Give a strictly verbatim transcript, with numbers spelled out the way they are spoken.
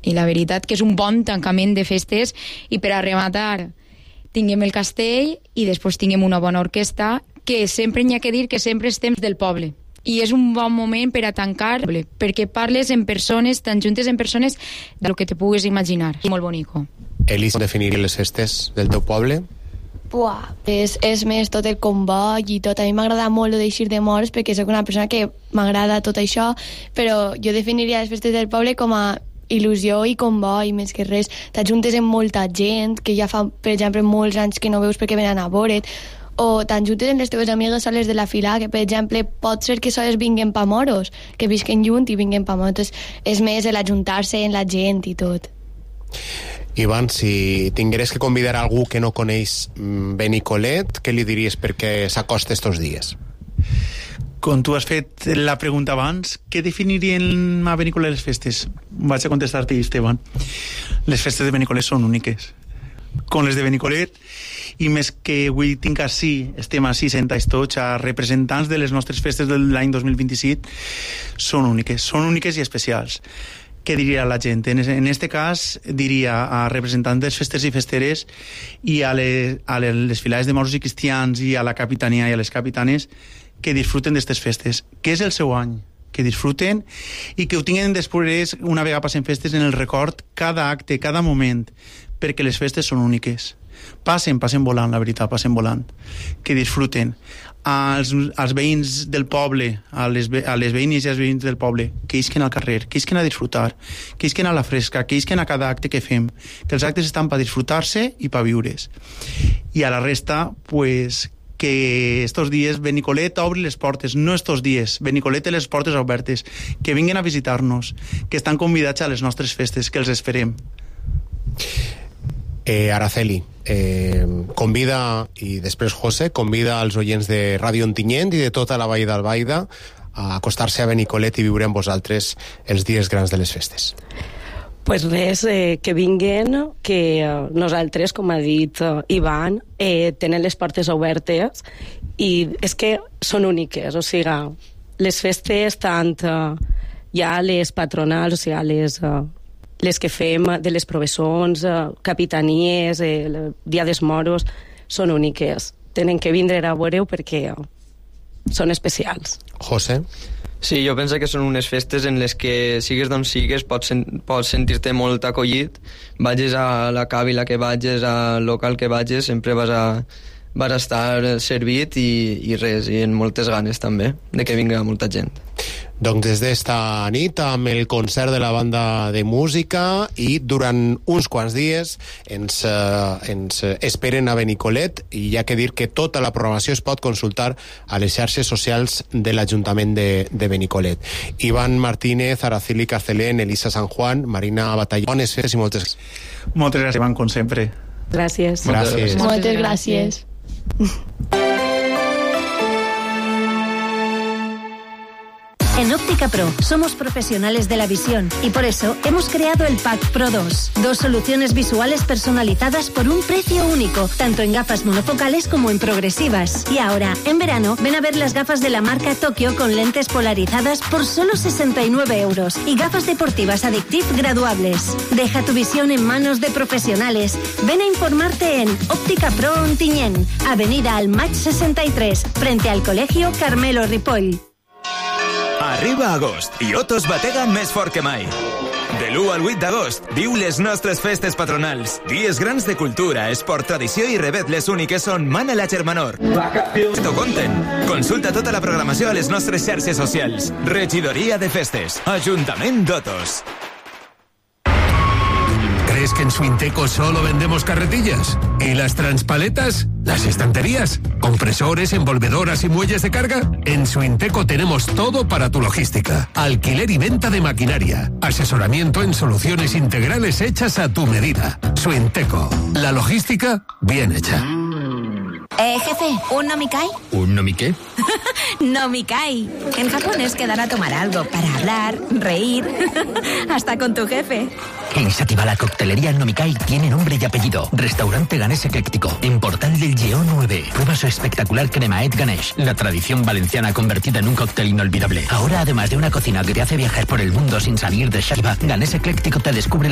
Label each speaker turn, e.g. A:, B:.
A: I la veritat que és un bon tancament de festes, i per a rematar tinguem el castell i després tinguem una bona orquestra, que sempre n'hi ha que dir que sempre és temps del poble. I és un bon moment per a tancar, perquè parles en persones, tan juntes en persones, del que te puguis imaginar. Molt bonico.
B: Elisa, definir les festes del teu poble?
C: Buah, és, és més tot el comboi i tot. A mi m'agrada molt d'eixir de morts perquè sóc una persona que m'agrada tot això, però jo definiria les festes del poble com a il·lusió i comboi, més que res. T'ajuntes amb molta gent que ja fa, per exemple, molts anys que no veus perquè venen a veure't, o t'ajuntes amb les teves amigues soles de la fila, que per exemple pot ser que soles vinguen pa moros, que visquen junt i vinguen pa moros. És més l'ajuntar-se en la gent i tot.
B: Ivan, si tingueres que convidar a algú que no coneix Benicolet, què li diries perquè s'acosta estos dies?
D: Com tu has fet la pregunta abans, què definirien a Benicolet les festes? Vaig a contestar-te, Esteban. Les festes de Benicolet són úniques. Com les de Benicolet, i més que avui tinc així, estem així sentats tots a representants de les nostres festes de l'any dos mil vint-i-set, són úniques, són úniques i especials. Què diria la gent? En este cas, diria a representants dels festers i festeres i a les, a les filades de moros i cristians i a la capitania i a les capitanes que disfruten d'aquestes festes, que és el seu any, que disfruten i que ho tinguin després, una vegada passen festes, en el record cada acte, cada moment, perquè les festes són úniques. Passen, passen volant, la veritat, passen volant. Que disfruten. Als, als veïns del poble, a les, a les veïnes i als veïns del poble, que isquen al carrer, que isquen a disfrutar, que isquen a la fresca, que isquen a cada acte que fem, que els actes estan per disfrutar-se i per viure's. I a la resta, pues, que estos dies Benicolet obri les portes, no estos dies, Benicolet té les portes obertes, que vinguin a visitar-nos, que estan convidats a les nostres festes, que els esperem.
B: Eh, Araceli, eh, convida, i després José, convida als oients de Ràdio Ontinyent i de tota la Vall d'Albaida a acostar-se a Benicolet i viure amb vosaltres els dies grans de les festes.
E: Pues res, eh, que vinguen, que eh, nosaltres, com ha dit eh, Ivan, eh, tenen les portes obertes i és que són úniques, o sigui, les festes, tant eh, ja les patronals, o sigui, les... Eh, les que fem de les professons, eh, capitanies, eh, el Dia dels Moros, són úniques. Tenen que vindre a veure-ho perquè eh, són especials.
B: José?
F: Sí, jo penso que són unes festes en les que sigues d'on sigues, pots, sen pots sentir-te molt acollit, vagis a la càvila que vagis, al local que vagis, sempre vas a, vas a estar servit i, i res, i en moltes ganes també, de que vinga molta gent.
B: Doncs des d'esta nit amb el concert de la banda de música i durant uns quants dies ens, eh, ens esperen a Benicolet i hi ha que dir que tota la programació es pot consultar a les xarxes socials de l'Ajuntament de, de Benicolet. Ivan Martínez, Araceli Carcelén, Elisa San Juan, Marina Batalló, bones festes i moltes gràcies.
D: Moltes gràcies, Ivan, com sempre.
E: Gràcies.
B: Gràcies.
C: Moltes gràcies.
G: En Óptica Pro somos profesionales de la visión y por eso hemos creado el Pack Pro dos. Dos soluciones visuales personalizadas por un precio único, tanto en gafas monofocales como en progresivas. Y ahora, en verano, ven a ver las gafas de la marca Tokio con lentes polarizadas por solo sesenta y nueve euros y gafas deportivas Addictive graduables. Deja tu visión en manos de profesionales. Ven a informarte en Óptica Pro Ontinyent, Avenida Almach sesenta y tres, frente al Colegio Carmelo Ripoll.
H: Arriba agost i Otos batega més fort que mai. De l'u al vuit d'agost, viu les nostres festes patronals. Dies grans de cultura, esport, tradició i revetles úniques on mana la germanor. T'ho conten. Consulta tota la programació a les nostres xarxes socials. Regidoria de Festes. Ajuntament d'Otos.
I: ¿Crees que en Suinteco solo vendemos carretillas? ¿Y las transpaletas? ¿Las estanterías? ¿Compresores, envolvedoras y muelles de carga? En Suinteco tenemos todo para tu logística. Alquiler y venta de maquinaria. Asesoramiento en soluciones integrales hechas a tu medida. Suinteco. La logística bien hecha.
J: Eh, jefe, ¿un nomikai?
I: ¿Un nomiqué?
J: Nomikai. En Japón es quedar a tomar algo para hablar, reír, hasta con tu jefe.
K: En Sakiba Coctelería Nomikai tiene nombre y apellido. Restaurante Ganés Ecléctico, en Portal del Lleó nueve. Prueba su espectacular cremaet Ganesh, la tradición valenciana convertida en un cóctel inolvidable. Ahora, además de una cocina que te hace viajar por el mundo sin salir de Sakiba, Ganés Ecléctico te descubre la